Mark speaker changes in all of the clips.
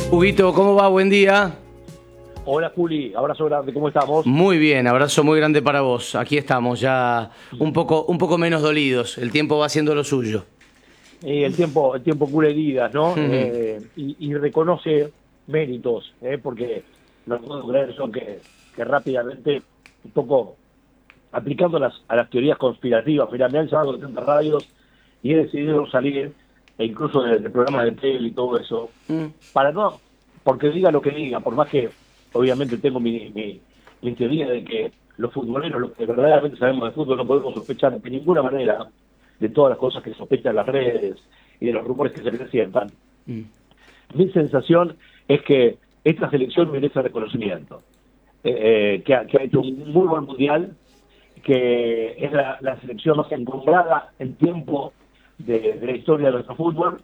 Speaker 1: Huguito, ¿cómo va? Buen día.
Speaker 2: Hola Juli, abrazo grande, ¿cómo estamos?
Speaker 1: Muy bien, abrazo muy grande para vos. Aquí estamos ya un poco menos dolidos. El tiempo va haciendo lo suyo.
Speaker 2: El tiempo cura heridas, ¿no? Y reconoce méritos, porque no puedo creer yo que rápidamente, un poco aplicando a las teorías conspirativas, mira, me han llamado de tantas radios y he decidido salir, e incluso de programas de tele y todo eso, para no, porque diga lo que diga, por más que obviamente tengo mi teoría de que los futboleros, los que verdaderamente sabemos de fútbol, no podemos sospechar de ninguna manera de todas las cosas que sospechan las redes y de los rumores que se presentan. Mi sensación es que esta selección merece reconocimiento, que ha hecho un muy buen mundial, que es la selección más encumbrada en tiempo de la historia de nuestro fútbol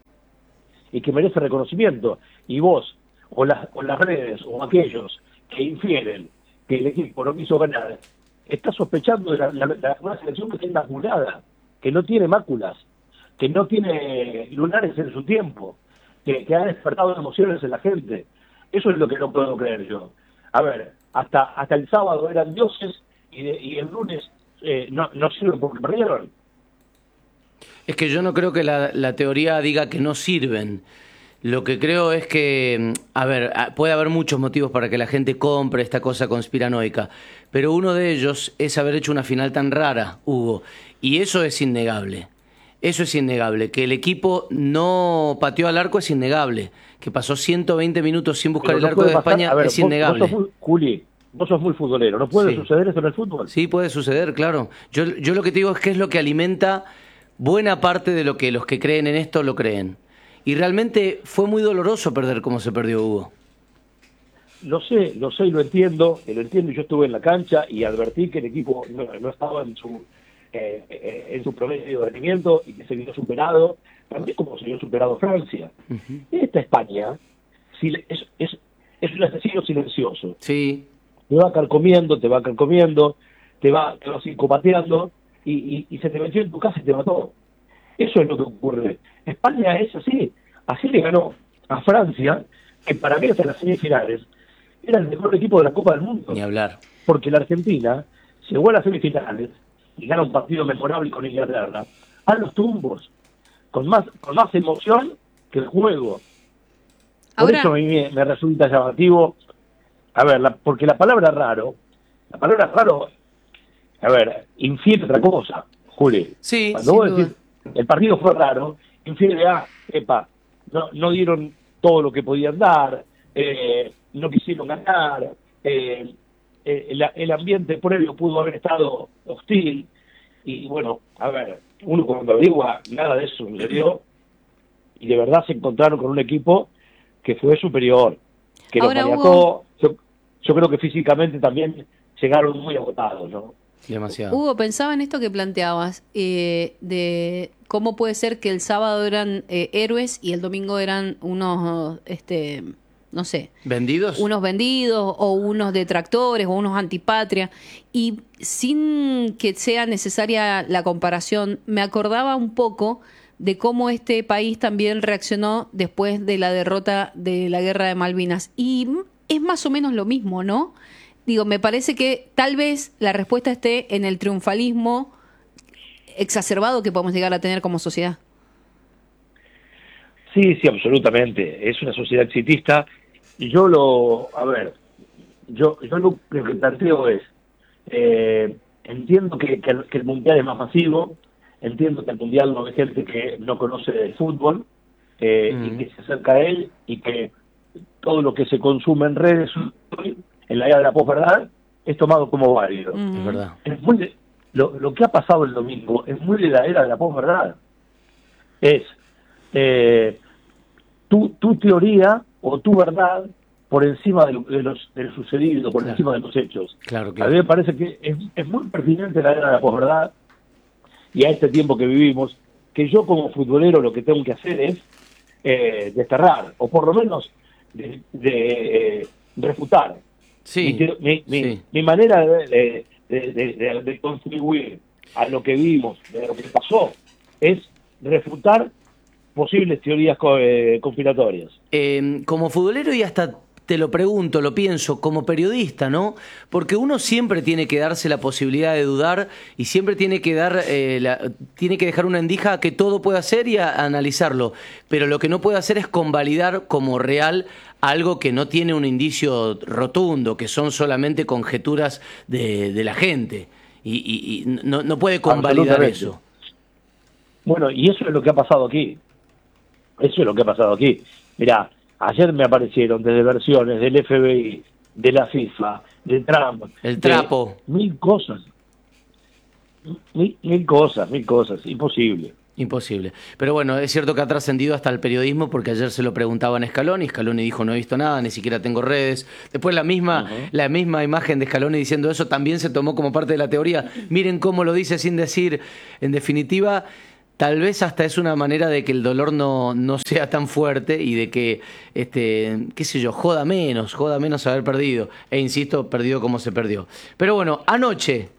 Speaker 2: y que merece reconocimiento. Y vos, o las redes, o aquellos que infieren que el equipo no quiso ganar, está sospechando de una selección que está inmaculada, que no tiene máculas, que no tiene lunares en su tiempo, que ha despertado emociones en la gente. Eso es lo que no puedo creer yo. A ver, hasta el sábado eran dioses y el lunes no sirven porque perdieron.
Speaker 1: Es que yo no creo que la teoría diga que no sirven. Lo que creo es que, a ver, puede haber muchos motivos para que la gente compre esta cosa conspiranoica, pero uno de ellos es haber hecho una final tan rara, Hugo, y eso es innegable. Eso es innegable. Que el equipo no pateó al arco es innegable. Que pasó 120 minutos sin buscar el arco de España es innegable.
Speaker 2: Juli, vos sos muy futbolero. ¿No puede suceder eso en el fútbol?
Speaker 1: Sí, puede suceder, claro. Yo lo que te digo es que es lo que alimenta buena parte de lo que los que creen en esto lo creen. Y realmente fue muy doloroso perder como se perdió, Hugo.
Speaker 2: Lo sé y lo entiendo. Yo estuve en la cancha y advertí que el equipo no estaba en su promedio de rendimiento y que se vio superado, también como se vio superado Francia. Esta España es un asesino silencioso.
Speaker 1: Sí.
Speaker 2: Te va carcomiendo, te va psicopateando y se te metió en tu casa y te mató. Eso es lo que ocurre. España es así le ganó a Francia, que para mí hasta las semifinales era el mejor equipo de la Copa del Mundo.
Speaker 1: Ni hablar.
Speaker 2: Porque la Argentina llegó a las semifinales y gana un partido memorable con Inglaterra, a los tumbos, con más emoción que el juego. Por eso a mí me resulta llamativo, a ver, porque la palabra raro, a ver, infiere otra cosa, Juli.
Speaker 1: Sí,
Speaker 2: cuando vos decís, el partido fue raro, infiere no dieron todo lo que podían dar, no quisieron ganar, el ambiente previo pudo haber estado hostil, y bueno, a ver, uno cuando averigua, nada de eso sucedió, y de verdad se encontraron con un equipo que fue superior, que los maniató. Yo creo que físicamente también llegaron muy agotados, ¿no?
Speaker 1: Demasiado.
Speaker 3: Hugo, pensaba en esto que planteabas, de cómo puede ser que el sábado eran héroes y el domingo eran unos, no sé.
Speaker 1: ¿Vendidos?
Speaker 3: Unos vendidos o unos detractores o unos antipatria. Y sin que sea necesaria la comparación, me acordaba un poco de cómo este país también reaccionó después de la derrota de la Guerra de Malvinas. Y es más o menos lo mismo, ¿no? Digo, me parece que tal vez la respuesta esté en el triunfalismo exacerbado que podemos llegar a tener como sociedad.
Speaker 2: Sí, absolutamente. Es una sociedad exitista. Y yo lo que planteo es, entiendo que el mundial es más masivo, entiendo que el mundial no ve gente que no conoce el fútbol, y que se acerca a él, y que todo lo que se consume en redes en la era de la posverdad es tomado como válido.
Speaker 1: Es verdad.
Speaker 2: Es muy lo que ha pasado el domingo es muy de la era de la posverdad. Es tu teoría o tu verdad por encima de lo sucedido, por encima de los hechos.
Speaker 1: Claro.
Speaker 2: A mí me parece que es muy pertinente la era de la posverdad y a este tiempo que vivimos, que yo como futbolero lo que tengo que hacer es desterrar, o por lo menos de refutar.
Speaker 1: Sí,
Speaker 2: Mi manera de contribuir a lo que vimos, de lo que pasó, es refutar posibles teorías conspiratorias.
Speaker 1: Como futbolero y hasta te lo pregunto, lo pienso, como periodista, ¿no? Porque uno siempre tiene que darse la posibilidad de dudar y siempre tiene que tiene que dejar una endija a que todo pueda ser y a analizarlo. Pero lo que no puede hacer es convalidar como real algo que no tiene un indicio rotundo, que son solamente conjeturas de la gente. Y no puede convalidar eso.
Speaker 2: Bueno, y eso es lo que ha pasado aquí. Eso es lo que ha pasado aquí. Mirá, ayer me aparecieron desde versiones del FBI, de la FIFA, de Trump.
Speaker 1: El trapo.
Speaker 2: Mil cosas. Mil cosas. Imposible.
Speaker 1: Imposible. Pero bueno, es cierto que ha trascendido hasta el periodismo, porque ayer se lo preguntaban a Scaloni, y Scaloni dijo: no he visto nada, ni siquiera tengo redes. Después la misma imagen de Scaloni diciendo eso también se tomó como parte de la teoría. Miren cómo lo dice sin decir. En definitiva, tal vez hasta es una manera de que el dolor no sea tan fuerte y de que, qué sé yo, joda menos haber perdido. E insisto, perdido como se perdió. Pero bueno, anoche,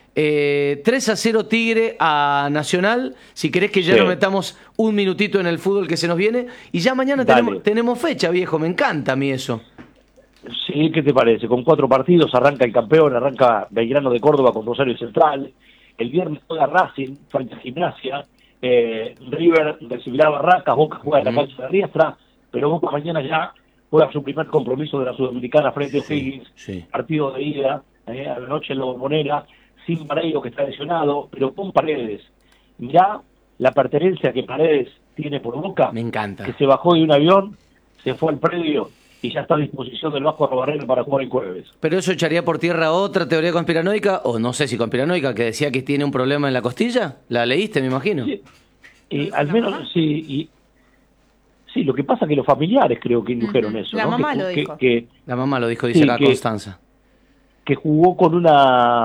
Speaker 1: 3-0 Tigre a Nacional. Si querés que ya nos metamos un minutito en el fútbol que se nos viene. Y ya mañana tenemos fecha, viejo. Me encanta a mí eso.
Speaker 2: Sí, ¿qué te parece? Con 4 partidos arranca el campeón, arranca Belgrano de Córdoba con Rosario Central. El viernes juega Racing frente a Gimnasia. River recibirá a Barracas, Boca juega en la cancha de Riestra, pero Boca mañana ya juega su primer compromiso de la Sudamericana frente a O'Higgins, partido de ida, a la noche en la Bombonera, sin Paredes, que está lesionado, pero con Paredes. Mirá la pertenencia que Paredes tiene por Boca.
Speaker 1: Me encanta.
Speaker 2: Que se bajó de un avión, se fue al predio y ya está a disposición del Vasco Arrobarreno para jugar el jueves.
Speaker 1: ¿Pero eso echaría por tierra otra teoría conspiranoica, o no sé si conspiranoica, que decía que tiene un problema en la costilla? ¿La leíste, me imagino?
Speaker 2: Sí. Al menos sí. Sí, lo que pasa es que los familiares creo que indujeron eso.
Speaker 3: La
Speaker 2: ¿no?
Speaker 3: mamá lo dijo.
Speaker 1: La mamá lo dijo, dice la Constanza.
Speaker 2: Que jugó con una...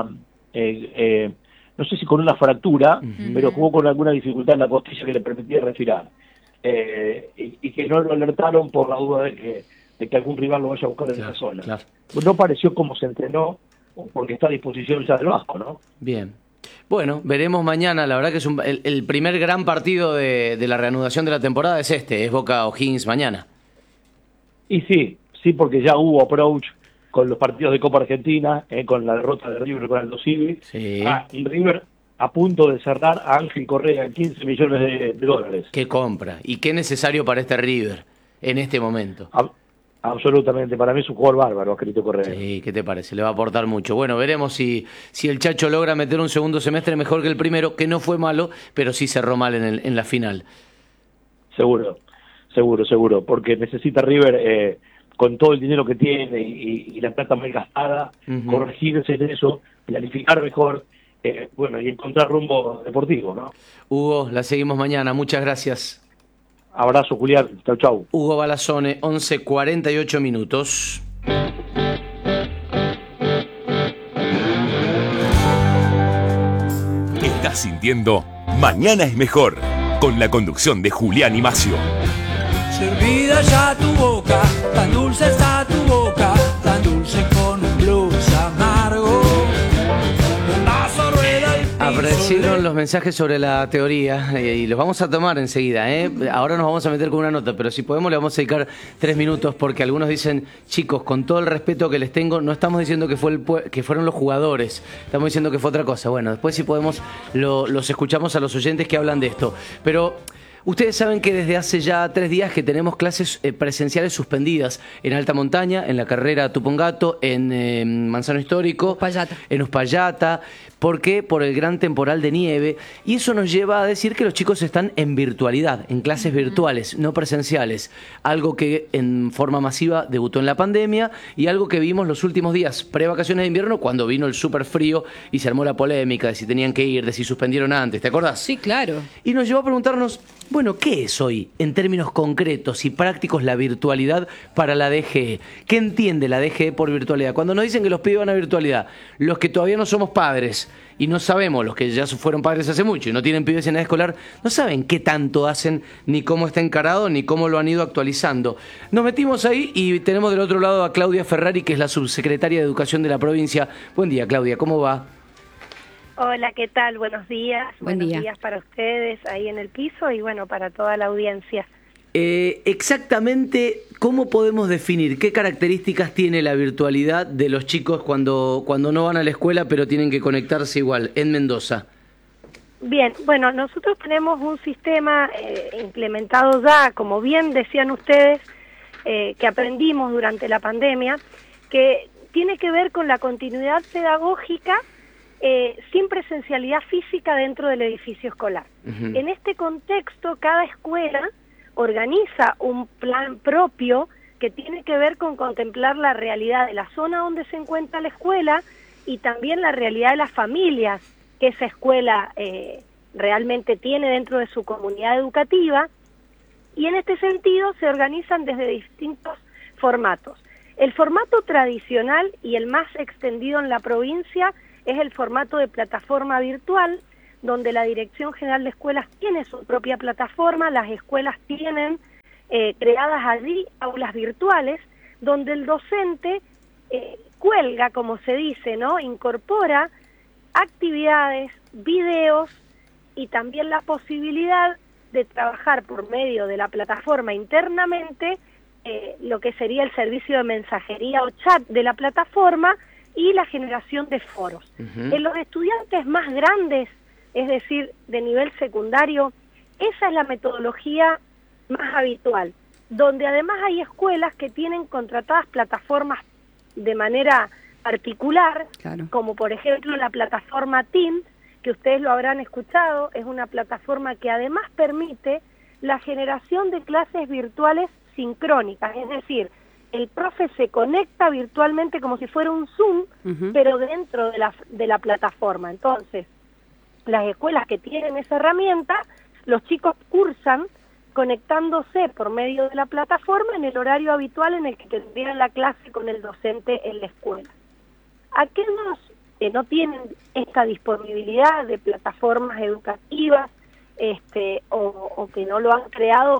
Speaker 2: no sé si con una fractura, pero jugó con alguna dificultad en la costilla que le permitía respirar. Y que no lo alertaron por la duda de que algún rival lo vaya a buscar en esa zona. Claro. No pareció como se entrenó, porque está a disposición ya del Vasco, ¿no?
Speaker 1: Bien. Bueno, veremos mañana. La verdad que es el primer gran partido de la reanudación de la temporada es Boca O'Higgins mañana.
Speaker 2: Y sí, porque ya hubo approach con los partidos de Copa Argentina, con la derrota de River con Aldo Civi.
Speaker 1: Sí.
Speaker 2: Y River a punto de cerrar a Ángel Correa en 15 millones de dólares.
Speaker 1: Qué compra y qué necesario para este River en este momento.
Speaker 2: Absolutamente, para mí es un jugador bárbaro, Ascrito Correa.
Speaker 1: Sí, ¿qué te parece? Le va a aportar mucho. Bueno, veremos si el Chacho logra meter un segundo semestre mejor que el primero, que no fue malo, pero sí cerró mal en la final.
Speaker 2: Seguro, porque necesita River, con todo el dinero que tiene y la plata mal gastada, corregirse en eso, planificar mejor, y encontrar rumbo deportivo, ¿no?
Speaker 1: Hugo, la seguimos mañana. Muchas gracias.
Speaker 2: Abrazo, Julián. Chau.
Speaker 1: Hugo Balazzone, 11:48 minutos.
Speaker 4: Estás sintiendo Mañana es Mejor, con la conducción de Julián y Macio.
Speaker 5: Servida ya tu boca, tan dulce está tu boca, tan dulce con un blues amargo. Un vaso rueda el piso.
Speaker 1: Aparecieron los mensajes sobre la teoría y los vamos a tomar enseguida, ¿eh? Ahora nos vamos a meter con una nota, pero si podemos le vamos a dedicar 3 minutos, porque algunos dicen: chicos, con todo el respeto que les tengo, no estamos diciendo que fueron los jugadores, estamos diciendo que fue otra cosa. Bueno, después si podemos los escuchamos a los oyentes que hablan de esto, pero... Ustedes saben que desde hace ya 3 días que tenemos clases presenciales suspendidas en Alta Montaña, en la carrera Tupungato, en Manzano Histórico, en Uspallata. ¿Por qué? Por el gran temporal de nieve. Y eso nos lleva a decir que los chicos están en virtualidad, en clases virtuales, no presenciales. Algo que en forma masiva debutó en la pandemia y algo que vimos los últimos días, pre-vacaciones de invierno, cuando vino el súper frío y se armó la polémica de si tenían que ir, de si suspendieron antes. ¿Te acordás?
Speaker 3: Sí, claro.
Speaker 1: Y nos llevó a preguntarnos... Bueno, ¿qué es hoy, en términos concretos y prácticos, la virtualidad para la DGE? ¿Qué entiende la DGE por virtualidad? Cuando nos dicen que los pibes van a virtualidad, los que todavía no somos padres y no sabemos, los que ya fueron padres hace mucho y no tienen pibes en edad escolar, no saben qué tanto hacen, ni cómo está encarado, ni cómo lo han ido actualizando. Nos metimos ahí y tenemos del otro lado a Claudia Ferrari, que es la subsecretaria de Educación de la provincia. Buen día, Claudia, ¿cómo va?
Speaker 6: Hola, ¿qué tal? Buenos días.
Speaker 3: Buen
Speaker 6: Buenos
Speaker 3: día.
Speaker 6: días para ustedes ahí en el piso y bueno, para toda la audiencia.
Speaker 1: Exactamente, ¿cómo podemos definir qué características tiene la virtualidad de los chicos cuando no van a la escuela pero tienen que conectarse igual en Mendoza?
Speaker 6: Bien, bueno, nosotros tenemos un sistema implementado ya, como bien decían ustedes, que aprendimos durante la pandemia, que tiene que ver con la continuidad pedagógica sin presencialidad física dentro del edificio escolar.
Speaker 1: Uh-huh.
Speaker 6: En este contexto, cada escuela organiza un plan propio que tiene que ver con contemplar la realidad de la zona donde se encuentra la escuela y también la realidad de las familias que esa escuela realmente tiene dentro de su comunidad educativa, y en este sentido se organizan desde distintos formatos. El formato tradicional y el más extendido en la provincia es el formato de plataforma virtual, donde la Dirección General de Escuelas tiene su propia plataforma, las escuelas tienen creadas allí aulas virtuales, donde el docente cuelga, como se dice, ¿no? Incorpora actividades, videos y también la posibilidad de trabajar por medio de la plataforma internamente lo que sería el servicio de mensajería o chat de la plataforma y la generación de foros.
Speaker 1: Uh-huh.
Speaker 6: En los estudiantes más grandes, es decir, de nivel secundario, esa es la metodología más habitual, donde además hay escuelas que tienen contratadas plataformas de manera particular,
Speaker 3: Claro.
Speaker 6: como por ejemplo la plataforma Teams, que ustedes lo habrán escuchado, es una plataforma que además permite la generación de clases virtuales sincrónicas, es decir, el profe se conecta virtualmente como si fuera un Zoom,
Speaker 3: Ujú.
Speaker 6: pero dentro de la plataforma. Entonces, las escuelas que tienen esa herramienta, los chicos cursan conectándose por medio de la plataforma en el horario habitual en el que tendrían la clase con el docente en la escuela. Aquellos que no tienen esta disponibilidad de plataformas educativas o que no lo han creado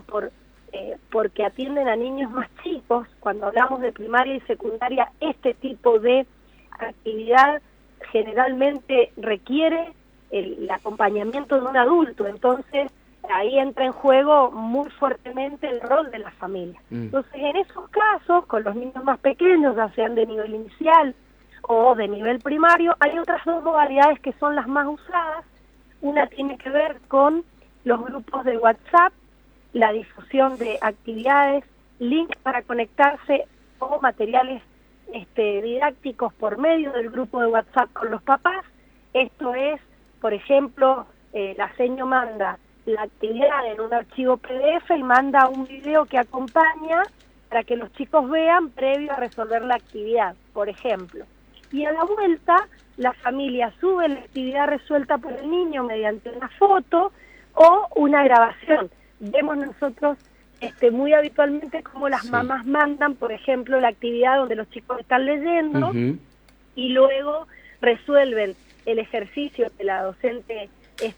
Speaker 6: porque atienden a niños más chicos, cuando hablamos de primaria y secundaria, este tipo de actividad generalmente requiere el acompañamiento de un adulto, entonces ahí entra en juego muy fuertemente el rol de la familia. Entonces, en esos casos, con los niños más pequeños, ya sean de nivel inicial o de nivel primario, hay otras dos modalidades que son las más usadas. Una tiene que ver con los grupos de WhatsApp, la difusión de actividades, links para conectarse o materiales didácticos por medio del grupo de WhatsApp con los papás. Esto es, por ejemplo, la seño manda la actividad en un archivo PDF y manda un video que acompaña para que los chicos vean previo a resolver la actividad, por ejemplo. Y a la vuelta, la familia sube la actividad resuelta por el niño mediante una foto o una grabación. Vemos nosotros muy habitualmente cómo las mamás mandan, por ejemplo, la actividad donde los chicos están leyendo
Speaker 1: Uh-huh.
Speaker 6: y luego resuelven el ejercicio que la docente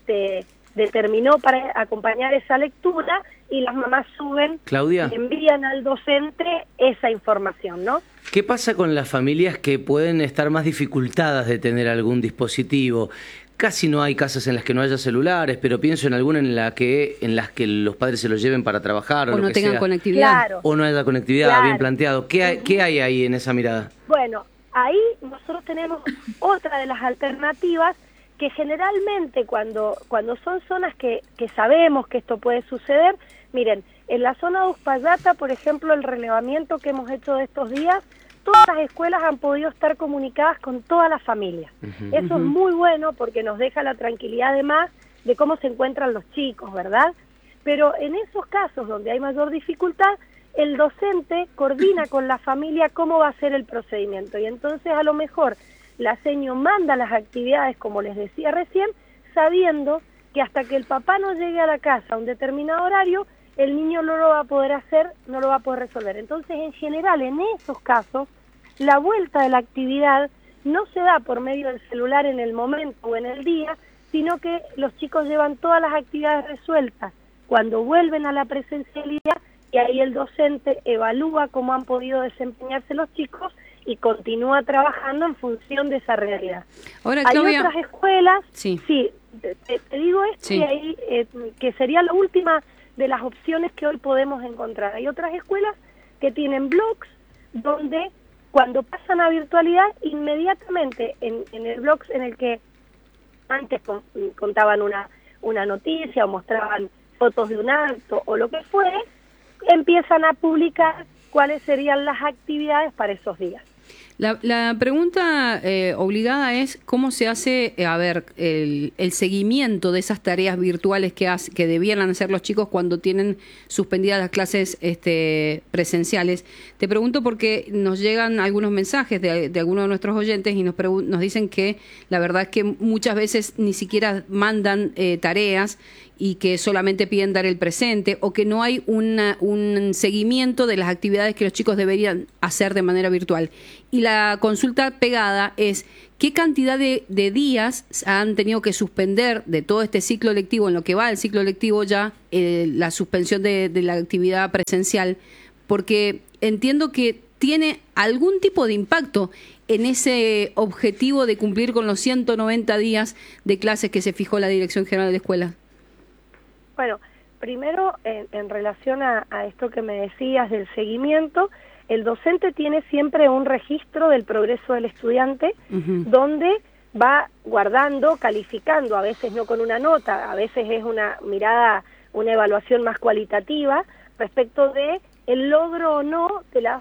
Speaker 6: determinó para acompañar esa lectura y las mamás suben,
Speaker 1: Claudia,
Speaker 6: envían al docente esa información, ¿no?
Speaker 1: ¿qué pasa con las familias que pueden estar más dificultadas de tener algún dispositivo? Casi no hay casas en las que no haya celulares, pero pienso en alguna en las que los padres se los lleven para trabajar o
Speaker 3: O
Speaker 1: lo
Speaker 3: no
Speaker 1: que
Speaker 3: tengan
Speaker 1: sea.
Speaker 3: conectividad.
Speaker 6: Claro.
Speaker 1: O no haya conectividad,
Speaker 6: Claro.
Speaker 1: bien planteado. ¿Qué hay ahí en esa mirada?
Speaker 6: Bueno, ahí nosotros tenemos otra de las alternativas que generalmente cuando son zonas que sabemos que esto puede suceder, miren, en la zona de Uspallata, por ejemplo, el relevamiento que hemos hecho de estos días, todas las escuelas han podido estar comunicadas con todas las familias.
Speaker 1: Uh-huh.
Speaker 6: Eso es muy bueno porque nos deja la tranquilidad además de cómo se encuentran los chicos, ¿verdad? Pero en esos casos donde hay mayor dificultad, el docente coordina con la familia cómo va a ser el procedimiento y entonces a lo mejor la seño manda las actividades, como les decía recién, sabiendo que hasta que el papá no llegue a la casa a un determinado horario, el niño no lo va a poder hacer, no lo va a poder resolver. Entonces, en general, en esos casos, la vuelta de la actividad no se da por medio del celular en el momento o en el día, sino que los chicos llevan todas las actividades resueltas cuando vuelven a la presencialidad y ahí el docente evalúa cómo han podido desempeñarse los chicos y continúa trabajando en función de esa realidad.
Speaker 3: Ahora,
Speaker 6: hay
Speaker 3: Claudia,
Speaker 6: otras escuelas,
Speaker 3: sí,
Speaker 6: te digo esto,
Speaker 3: sí,
Speaker 6: y ahí, que sería la última de las opciones que hoy podemos encontrar. Hay otras escuelas que tienen blogs donde cuando pasan a virtualidad, inmediatamente en el blog en el que antes contaban una noticia o mostraban fotos de un acto o lo que fuere, empiezan a publicar cuáles serían las actividades para esos días.
Speaker 3: La pregunta obligada es cómo se hace, el seguimiento de esas tareas virtuales que debieran hacer los chicos cuando tienen suspendidas las clases presenciales. Te pregunto porque nos llegan algunos mensajes de algunos de nuestros oyentes y nos dicen que la verdad es que muchas veces ni siquiera mandan tareas y que solamente piden dar el presente, o que no hay un seguimiento de las actividades que los chicos deberían hacer de manera virtual. Y la consulta pegada es, ¿qué cantidad de días han tenido que suspender de todo este ciclo lectivo, en lo que va el ciclo lectivo ya, la suspensión de la actividad presencial? Porque entiendo que tiene algún tipo de impacto en ese objetivo de cumplir con los 190 días de clases que se fijó la Dirección General de Escuelas.
Speaker 6: Bueno, primero, en relación a esto que me decías del seguimiento, el docente tiene siempre un registro del progreso del estudiante, donde va guardando, calificando, a veces no con una nota, a veces es una mirada, una evaluación más cualitativa respecto de el logro o no de las